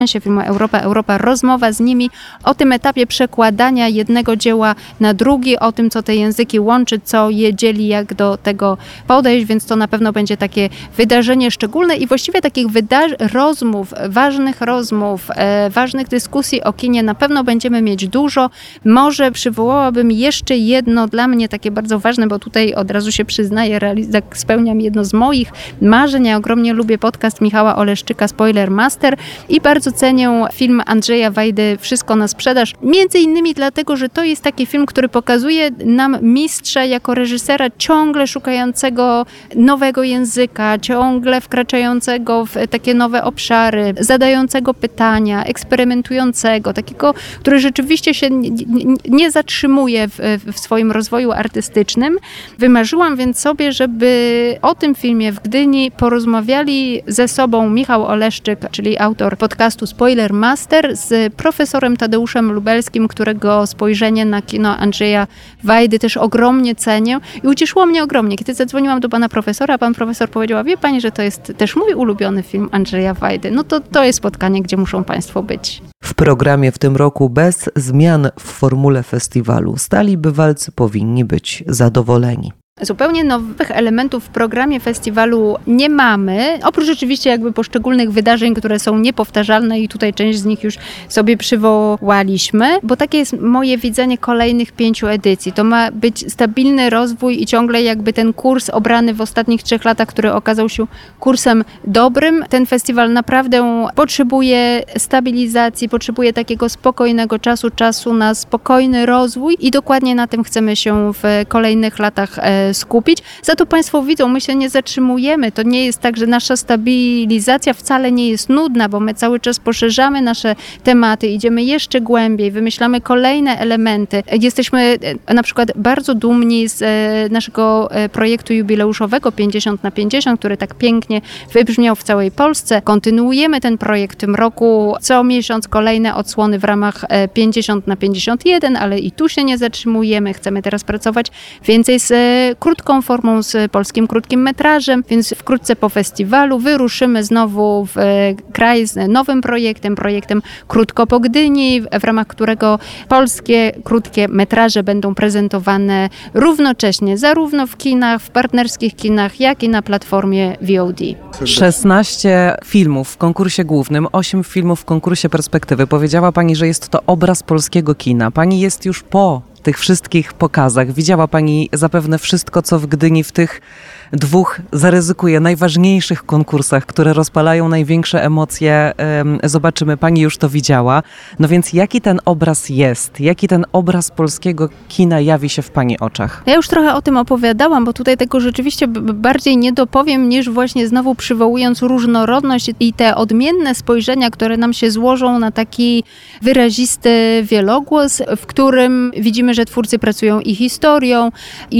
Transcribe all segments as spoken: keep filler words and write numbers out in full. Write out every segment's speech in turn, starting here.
się filmu Europa, Europa, rozmowa z nimi o tym etapie przekładania jednego dzieła na drugi, o tym, co te języki łączy, co je dzieli, jak do tego podejść, więc to na pewno będzie takie wydarzenie szczególne i właściwie takich wydarzeń, rozmów, ważnych rozmów, e, ważnych dyskusji o kinie na pewno będziemy mieć dużo. Może przywołałabym jeszcze jedno dla mnie takie bardzo ważne, bo tutaj od razu się przyznaję, realiz- tak spełniam jedno z moich marzeń. Ja ogromnie lubię podcast Michała Oleszczyka Spoiler Master i bardzo cenię film Andrzeja Wajdy Wszystko na sprzedaż. Między innymi dlatego, że to jest taki film, który pokazuje nam mistrza jako reżysera ciągle szukającego nowego języka, ciągle wkraczającego w takie nowe obszary, zadającego pytania, eksperymentującego, takiego, który rzeczywiście się nie, nie, nie zatrzymuje w, w swoim rozwoju artystycznym. Wymarzyłam więc sobie, żeby o tym filmie w Gdyni porozmawiali ze sobą Michał Oleszczyk, czyli autor podcastu Spoiler Master, z profesorem Tadeuszem Lubelskim, którego spojrzenie na kino Andrzeja Wajdy też ogromnie cenię. I ucieszyło mnie ogromnie, kiedy zadzwoniłam do pana profesora, a pan profesor powiedział: wie pani, że to jest też mój ulubiony film Andrzeja Wajdy. No to to jest spotkanie, gdzie muszą państwo być. W programie w tym roku bez zmian w formule festiwalu stali bywalcy powinni być zadowoleni. Zupełnie nowych elementów w programie festiwalu nie mamy, oprócz oczywiście jakby poszczególnych wydarzeń, które są niepowtarzalne i tutaj część z nich już sobie przywołaliśmy, bo takie jest moje widzenie kolejnych pięciu edycji. To ma być stabilny rozwój i ciągle jakby ten kurs obrany w ostatnich trzech latach, który okazał się kursem dobrym. Ten festiwal naprawdę potrzebuje stabilizacji, potrzebuje takiego spokojnego czasu, czasu na spokojny rozwój i dokładnie na tym chcemy się w kolejnych latach skupić. Za to państwo widzą, my się nie zatrzymujemy. To nie jest tak, że nasza stabilizacja wcale nie jest nudna, bo my cały czas poszerzamy nasze tematy, idziemy jeszcze głębiej, wymyślamy kolejne elementy. Jesteśmy na przykład bardzo dumni z naszego projektu jubileuszowego pięćdziesiąt na pięćdziesiąt, który tak pięknie wybrzmiał w całej Polsce. Kontynuujemy ten projekt w tym roku. Co miesiąc kolejne odsłony w ramach pięćdziesiąt na pięćdziesiąt jeden, ale i tu się nie zatrzymujemy. Chcemy teraz pracować więcej z krótką formą, z polskim krótkim metrażem, więc wkrótce po festiwalu wyruszymy znowu w kraj z nowym projektem, projektem Krótko po Gdyni, w ramach którego polskie krótkie metraże będą prezentowane równocześnie, zarówno w kinach, w partnerskich kinach, jak i na platformie V O D. szesnaście filmów w konkursie głównym, osiem filmów w konkursie Perspektywy. Powiedziała pani, że jest to obraz polskiego kina. Pani jest już po tych wszystkich pokazach. Widziała pani zapewne wszystko, co w Gdyni w tych dwóch, zaryzykuję, najważniejszych konkursach, które rozpalają największe emocje. Zobaczymy, pani już to widziała. No więc jaki ten obraz jest? Jaki ten obraz polskiego kina jawi się w pani oczach? Ja już trochę o tym opowiadałam, bo tutaj tego rzeczywiście bardziej nie dopowiem, niż właśnie znowu przywołując różnorodność i te odmienne spojrzenia, które nam się złożą na taki wyrazisty wielogłos, w którym widzimy, że twórcy pracują i historią,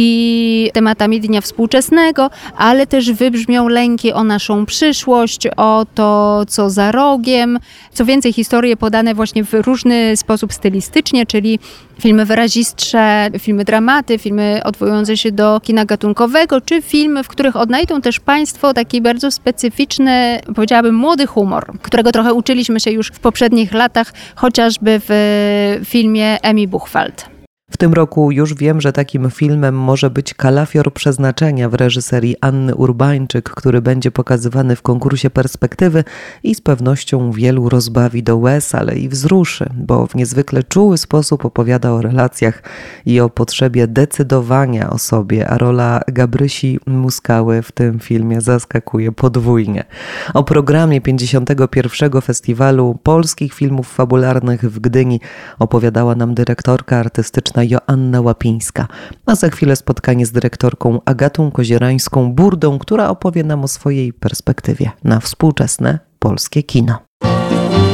i tematami dnia współczesnego, ale też wybrzmią lęki o naszą przyszłość, o to, co za rogiem. Co więcej, historie podane właśnie w różny sposób stylistycznie, czyli filmy wyrazistsze, filmy dramaty, filmy odwołujące się do kina gatunkowego, czy filmy, w których odnajdą też państwo taki bardzo specyficzny, powiedziałabym, młody humor, którego trochę uczyliśmy się już w poprzednich latach, chociażby w filmie Emi Buchwald. W tym roku już wiem, że takim filmem może być Kalafior przeznaczenia w reżyserii Anny Urbańczyk, który będzie pokazywany w konkursie Perspektywy i z pewnością wielu rozbawi do łez, ale i wzruszy, bo w niezwykle czuły sposób opowiada o relacjach i o potrzebie decydowania o sobie, a rola Gabrysi Muskały w tym filmie zaskakuje podwójnie. O programie pięćdziesiątego pierwszego Festiwalu Polskich Filmów Fabularnych w Gdyni opowiadała nam dyrektorka artystyczna Joanna Łapińska, a za chwilę spotkanie z dyrektorką Agatą Kozierańską-Burdą, która opowie nam o swojej perspektywie na współczesne polskie kino.